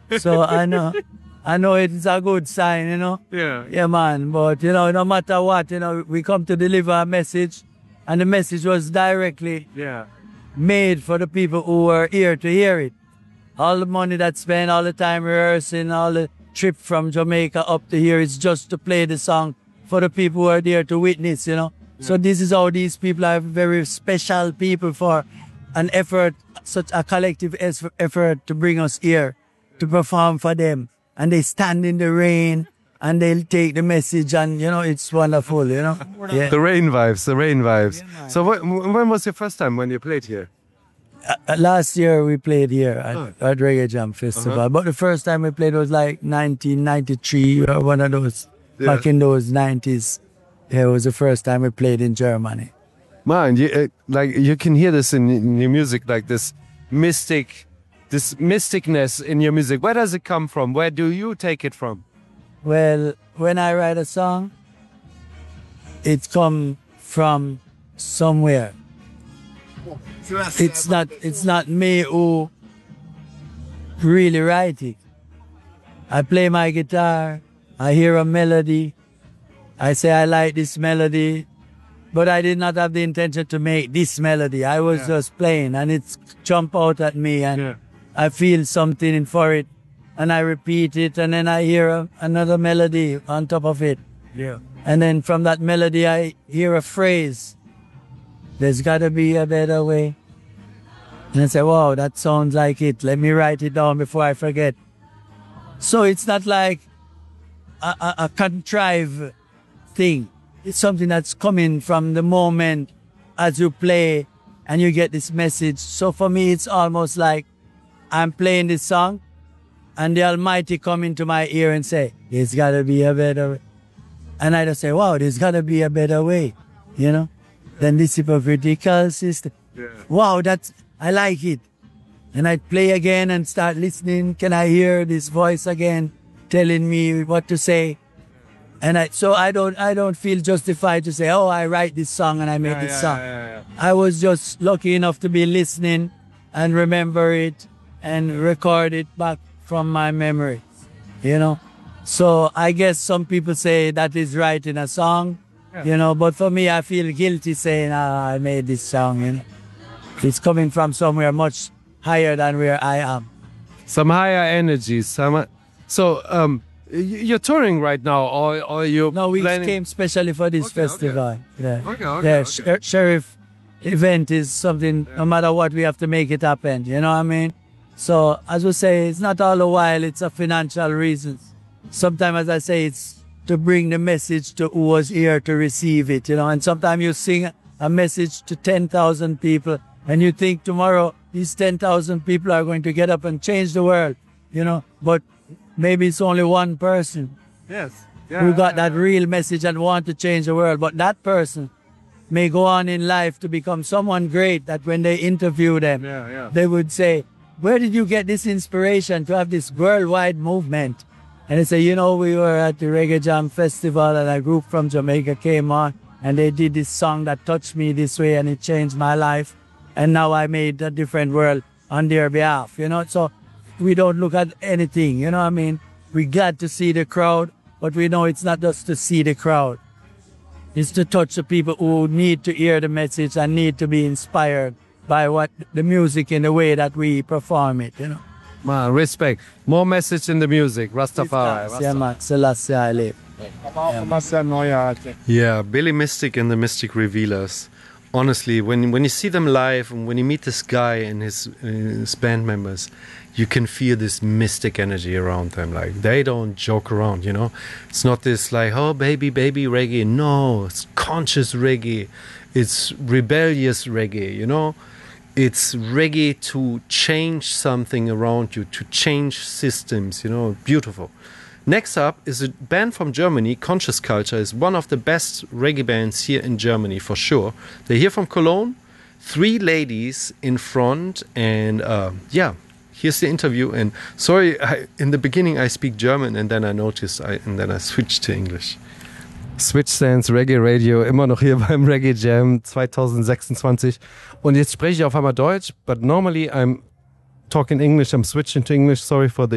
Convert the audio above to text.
So I know it's a good sign, you know. Yeah. Yeah, man. But, you know, no matter what, you know, we come to deliver a message, and the message was directly made for the people who were here to hear it. All the money that's spent, all the time rehearsing, all the trip from Jamaica up to here is just to play the song for the people who are there to witness, you know. Yeah. So this is how these people are very special people for an effort, such a collective effort to bring us here to perform for them. And they stand in the rain and they'll take the message, and, you know, it's wonderful, you know. Yeah. The rain vibes. Yeah, so when was your first time when you played here? Last year we played here at Reggae Jam Festival. But the first time we played was like 1993, or one of those, back in those 90s. Yeah, it was the first time we played in Germany. Man, you can hear this in your music, like this mysticness in your music. Where does it come from? Where do you take it from? Well, when I write a song, it comes from somewhere. It's not me who really write it. I play my guitar, I hear a melody, I say I like this melody, but I did not have the intention to make this melody. I was just playing, and it's jump out at me, and I feel something for it, and I repeat it, and then I hear another melody on top of it. Yeah. And then from that melody I hear a phrase. There's gotta be a better way. And I say, wow, that sounds like it. Let me write it down before I forget. So it's not like a contrived thing. It's something that's coming from the moment as you play and you get this message. So for me, it's almost like I'm playing this song and the Almighty come into my ear and say, there's gotta be a better way. And I just say, wow, there's gotta be a better way, you know? Then this hypocritical system. Yeah. Wow, I like it. And I play again and start listening. Can I hear this voice again telling me what to say? And so I don't feel justified to say, oh, I write this song and I made this song. I was just lucky enough to be listening and remember it and record it back from my memory, you know? So I guess some people say that is writing a song. You know, but for me, I feel guilty saying, I made this song, you know. It's coming from somewhere much higher than where I am. Some higher energies. So, you're touring right now, or you? No, we came specially for this festival. Okay. Yeah, Sheriff event is something, no matter what, we have to make it happen, you know what I mean? So, as we say, it's not all the while, it's a financial reasons. Sometimes, as I say, it's to bring the message to who was here to receive it, you know. And sometimes you sing a message to 10,000 people and you think tomorrow these 10,000 people are going to get up and change the world, you know. But maybe it's only one person who got that real message and want to change the world. But that person may go on in life to become someone great that when they interview them, they would say, where did you get this inspiration to have this worldwide movement? And they say, you know, we were at the Reggae Jam Festival and a group from Jamaica came on and they did this song that touched me this way and it changed my life. And now I made a different world on their behalf, you know. So we don't look at anything, you know what I mean? We're glad to see the crowd, but we know it's not just to see the crowd. It's to touch the people who need to hear the message and need to be inspired by what the music in the way that we perform it, you know. Man, respect. More message in the music. Rastafari. Yeah, man. Selassie I live. Yeah, Billy Mystic and the Mystic Revealers. Honestly, when you see them live and when you meet this guy and his band members, you can feel this mystic energy around them. Like, they don't joke around, you know. It's not this like, oh, baby reggae. No, it's conscious reggae. It's rebellious reggae, you know. It's reggae to change something around you, to change systems, you know, beautiful. Next up is a band from Germany. Conscious Culture is one of the best reggae bands here in Germany, for sure. They're here from Cologne. 3 ladies in front, and here's the interview. And sorry, in the beginning I speak German and then I noticed, and then I switched to English. Switch Sense Reggae Radio, immer noch hier beim Reggae Jam 2026. Und jetzt spreche ich auf einmal Deutsch, but normally I'm talking English, I'm switching to English. Sorry for the